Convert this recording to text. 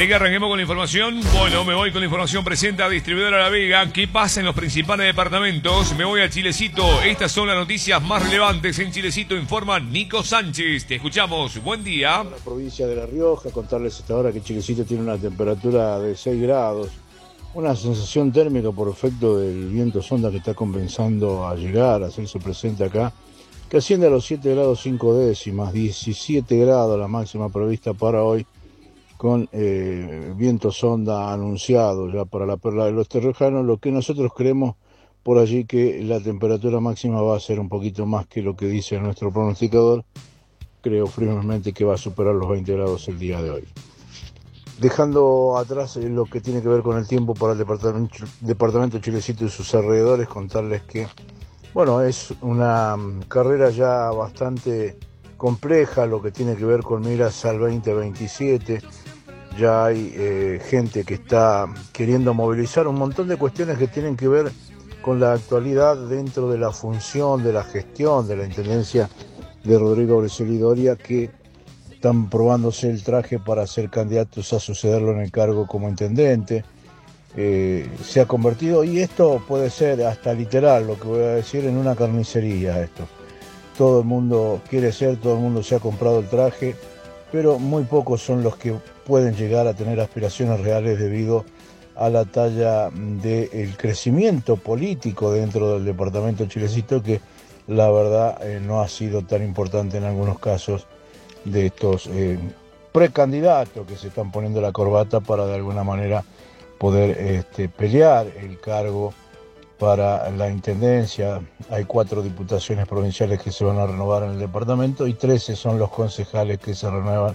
¿Quiere que arranquemos con la información? Bueno, me voy con la información. Presenta a Distribuidora La Vega. ¿Qué pasa en los principales departamentos? Me voy a Chilecito. Estas son las noticias más relevantes en Chilecito, informa Nico Sánchez. Te escuchamos. Buen día. La provincia de La Rioja, contarles hasta ahora que Chilecito tiene una temperatura de 6 grados. Una sensación térmica por efecto del viento sonda que está comenzando a llegar, a hacerse presente acá, que asciende a los 7 grados 5 décimas, 17 grados la máxima prevista para hoy, con viento sonda anunciado ya para la perla de los terrejanos, lo que nosotros creemos por allí que la temperatura máxima va a ser un poquito más que lo que dice nuestro pronosticador. Creo firmemente que va a superar los 20 grados el día de hoy. Dejando atrás lo que tiene que ver con el tiempo para el departamento Chilecito y sus alrededores, contarles que, bueno, es una carrera ya bastante compleja lo que tiene que ver con miras al 2027. Ya hay gente que está queriendo movilizar un montón de cuestiones que tienen que ver con la actualidad dentro de la función, de la gestión, de la intendencia de Rodrigo Bricelli Doria, que están probándose el traje para ser candidatos a sucederlo en el cargo como intendente. Se ha convertido, y esto puede ser hasta literal lo que voy a decir, en una carnicería esto. Todo el mundo quiere ser, todo el mundo se ha comprado el traje, pero muy pocos son los que pueden llegar a tener aspiraciones reales debido a la talla del crecimiento político dentro del departamento Chilecito, que la verdad no ha sido tan importante en algunos casos de estos precandidatos que se están poniendo la corbata para de alguna manera poder pelear el cargo para la intendencia. Hay 4 diputaciones provinciales que se van a renovar en el departamento y 13 son los concejales que se renuevan